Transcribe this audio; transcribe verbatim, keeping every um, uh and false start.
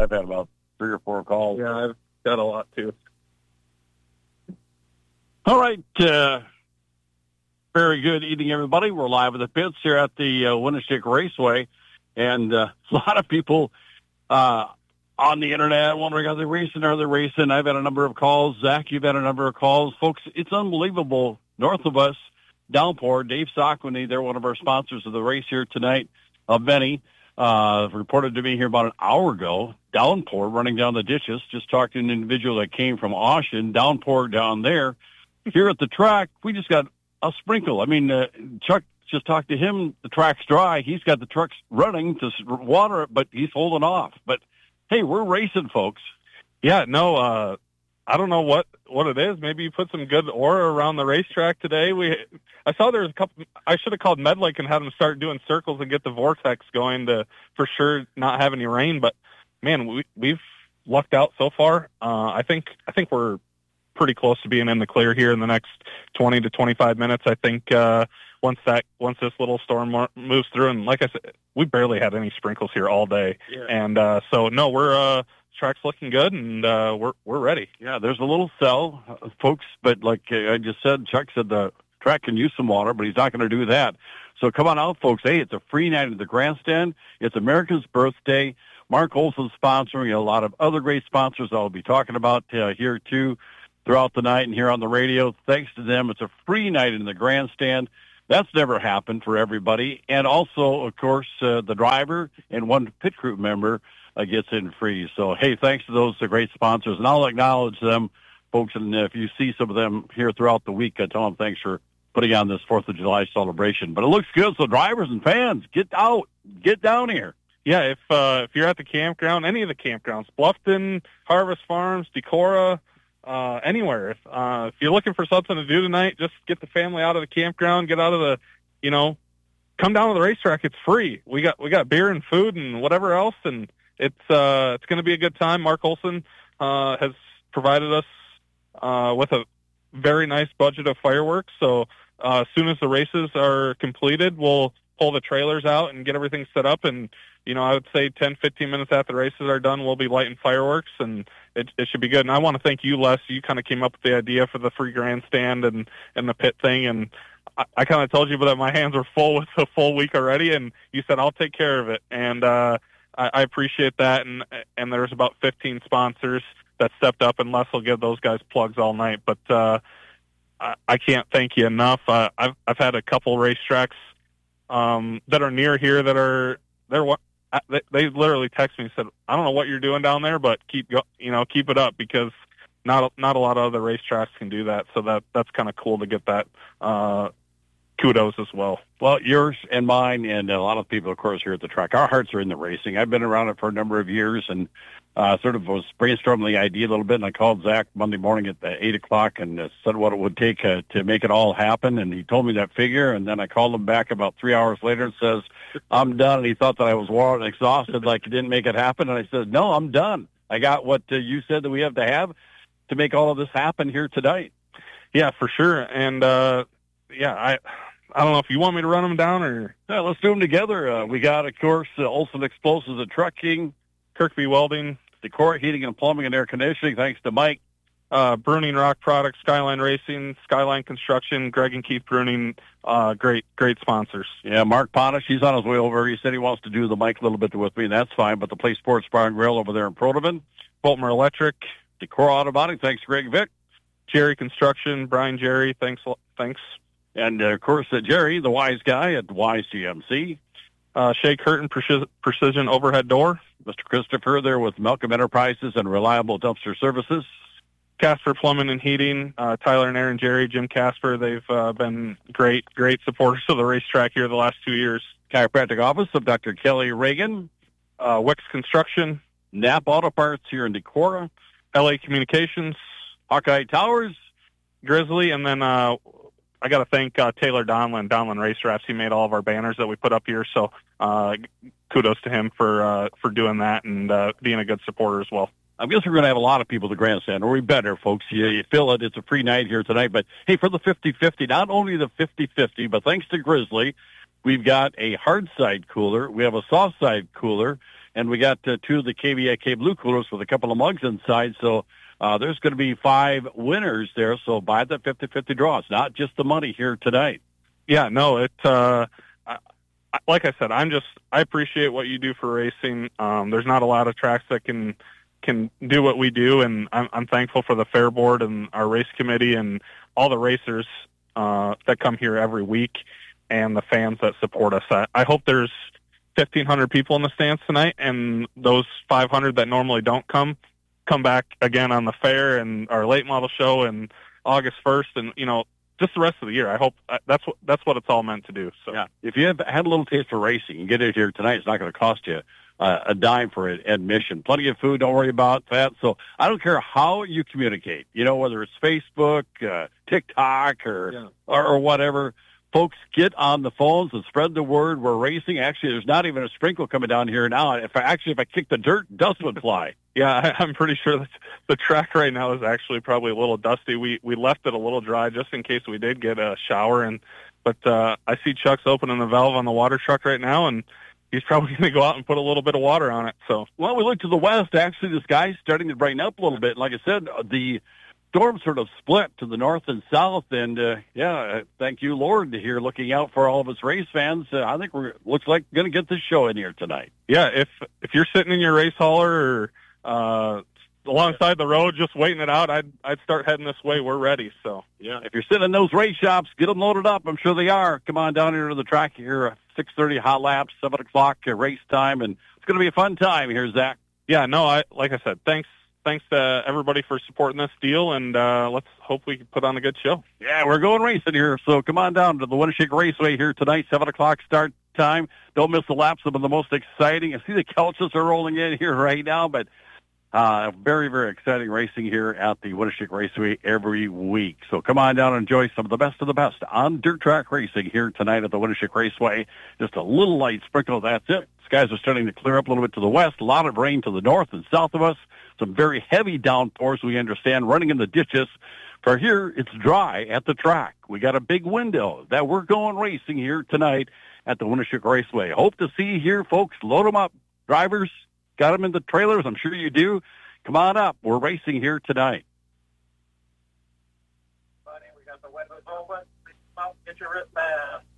I've had about three or four calls. Yeah, I've got a lot too. All right. Uh, very good evening, everybody. We're live at the pits here at the uh, Winneshiek Raceway. And uh, a lot of people uh, on the internet wondering, are they racing? Are they racing? I've had a number of calls. Zach, you've had a number of calls. Folks, it's unbelievable. North of us, downpour. Dave Saucony, they're one of our sponsors of the race here tonight. Uh, Benny uh, reported to me here about an hour ago. Downpour running down the ditches. Just talked to an individual that came from Austin. Downpour down there. Here at the track, we just got a sprinkle. I mean, uh, Chuck just talked to him. The track's dry. He's got the trucks running to water it, but he's holding off. But, hey, we're racing, folks. Yeah, no, uh, I don't know what, what it is. Maybe you put some good aura around the racetrack today. We, I saw there was a couple. I should have called Medlake and had them start doing circles and get the vortex going to for sure not have any rain. But, man, we, we've lucked out so far. Uh, I think I think we're pretty close to being in the clear here in the next twenty to twenty-five minutes. I think uh, once that once this little storm moves through, and like I said, we barely had any sprinkles here all day, yeah. and uh, so no, we're uh, track's looking good, and uh, we're we're ready. Yeah, there's a little cell, uh, folks, but like I just said, Chuck said the track can use some water, but he's not going to do that. So come on out, folks. Hey, it's a free night at the grandstand. It's America's birthday. Mark Olson's sponsoring, a lot of other great sponsors I'll be talking about uh, here too throughout the night and here on the radio. Thanks to them, it's a free night in the grandstand. That's never happened for everybody. And also, of course, uh, the driver and one pit crew member uh, gets in free. So, hey, thanks to those uh, great sponsors. And I'll acknowledge them, folks. And if you see some of them here throughout the week, I tell them thanks for putting on this fourth of July celebration. But it looks good. So drivers and fans, get out, get down here. Yeah, if uh, if you're at the campground, any of the campgrounds, Bluffton, Harvest Farms, Decorah, Uh, anywhere. If, uh, if you're looking for something to do tonight, just get the family out of the campground, get out of the, you know, come down to the racetrack. It's free. We got, we got beer and food and whatever else. And it's, uh, it's going to be a good time. Mark Olson, uh, has provided us, uh, with a very nice budget of fireworks. So, uh, as soon as the races are completed, we'll pull the trailers out and get everything set up. And, you know, I would say ten, fifteen minutes after the races are done, we'll be lighting fireworks, and it, it should be good. And I want to thank you, Les. You kind of came up with the idea for the free grandstand and, and the pit thing, and I, I kind of told you that my hands were full with a full week already, and you said, I'll take care of it. And uh, I, I appreciate that, and and there's about fifteen sponsors that stepped up, and Les will give those guys plugs all night. But uh, I, I can't thank you enough. Uh, I've, I've had a couple racetracks um, that are near here that are – they're – They, they literally texted me and said, I don't know what you're doing down there, but keep go, you know, keep it up, because not not a lot of other racetracks can do that. So that that's kind of cool to get that uh, kudos as well. Well, yours and mine and a lot of people, of course, here at the track, our hearts are in the racing. I've been around it for a number of years, and uh, sort of was brainstorming the idea a little bit, and I called Zach Monday morning at eight o'clock and uh, said what it would take uh, to make it all happen, and he told me that figure, and then I called him back about three hours later and says, I'm done, and he thought that I was worn and exhausted, like it didn't make it happen, and I said, no, I'm done. I got what uh, you said that we have to have to make all of this happen here tonight. Yeah, for sure, and uh, yeah, I... I don't know if you want me to run them down or... Yeah, let's do them together. Uh, we got, of course, uh, Olson Explosives and Trucking, Kirkby Welding, Decorah Heating and Plumbing and Air Conditioning, thanks to Mike. Uh, Bruning Rock Products, Skyline Racing, Skyline Construction, Greg and Keith Bruning, uh, great, great sponsors. Yeah, Mark Potash, he's on his way over. He said he wants to do the mic a little bit with me, and that's fine, but the Play Sports Bar and Grill over there in Protovan. Boltmer Electric. Decorah Automotive, thanks to Greg Vick. Jerry Construction, Brian Jerry, thanks, thanks. And, uh, of course, uh, Jerry, the wise guy at Wise G M C. Uh, Shea Curtin Preci- Precision Overhead Door. Mister Christopher there with Malcolm Enterprises and Reliable Dumpster Services. Casper Plumbing and Heating, uh, Tyler and Aaron Jerry, Jim Casper. They've uh, been great, great supporters of the racetrack here the last two years. Chiropractic Office of Doctor Kelly Reagan. Uh, Wicks Construction. Knapp Auto Parts here in Decorah. L A Communications. Hawkeye Towers. Grizzly, and then... Uh, I got to thank uh, Taylor Donlin, Donlin Race Wraps. He made all of our banners that we put up here, so uh, kudos to him for uh, for doing that and uh, being a good supporter as well. I guess we're going to have a lot of people at the grandstand, or we better, folks. You, you feel it. It's a free night here tonight. But, hey, for the fifty-fifty, not only the fifty-fifty, but thanks to Grizzly, we've got a hard side cooler. We have a soft side cooler. and we got uh, two of the K V A K Blue Coolers with a couple of mugs inside. So uh, there's going to be five winners there. So buy the fifty-fifty draw. It's not just the money here tonight. Yeah, no, it. Uh, I, like I said, I'm just I appreciate what you do for racing. Um, there's not a lot of tracks that can can do what we do, and I'm, I'm thankful for the Fair Board and our race committee and all the racers uh, that come here every week and the fans that support us. I, I hope there's fifteen hundred people in the stands tonight, and those five hundred that normally don't come, come back again on the fair and our late model show and August first, and, you know, just the rest of the year. I hope uh, that's what, that's what it's all meant to do. So yeah, if you have had a little taste for racing, you get it here tonight. It's not going to cost you uh, a dime for it, admission. Plenty of food. Don't worry about that. So I don't care how you communicate, you know, whether it's Facebook, uh, TikTok or, yeah. or, or whatever. Folks, get on the phones and spread the word. We're racing. Actually, there's not even a sprinkle coming down here now. If I, actually, if I kick the dirt, dust would fly. Yeah, I, I'm pretty sure that the track right now is actually probably a little dusty. We we left it a little dry just in case we did get a shower. And but uh, I see Chuck's opening the valve on the water truck right now, and he's probably going to go out and put a little bit of water on it. So, well, we look to the west. Actually, the sky's starting to brighten up a little bit. Like I said, the storm sort of split to the north and south, and uh, yeah, thank you, Lord, here looking out for all of us race fans. Uh, I think we're looks like going to get this show in here tonight. Yeah, if if you're sitting in your race hauler or uh, alongside the road just waiting it out, I'd I'd start heading this way. We're ready. So yeah, if you're sitting in those race shops, get them loaded up. I'm sure they are. Come on down here to the track here, six thirty hot laps, seven o'clock uh, race time, and it's going to be a fun time here, Zach. Yeah, no, I like I said, thanks. Thanks to everybody for supporting this deal, and uh, let's hope we can put on a good show. Yeah, we're going racing here, so come on down to the Winneshiek Raceway here tonight, seven o'clock start time. Don't miss the laps. Some of the most exciting. I see the couches are rolling in here right now, but uh, very, very exciting racing here at the Winneshiek Raceway every week. So come on down and enjoy some of the best of the best on dirt track racing here tonight at the Winneshiek Raceway. Just a little light sprinkle, that's it. Skies are starting to clear up a little bit to the west. A lot of rain to the north and south of us. Some very heavy downpours, we understand, running in the ditches. For here, it's dry at the track. We got a big window that we're going racing here tonight at the Winneshiek Raceway. Hope to see you here, folks. Load them up. Drivers, got them in the trailers. I'm sure you do. Come on up. We're racing here tonight. Buddy, we got the windows open. Get your wristband.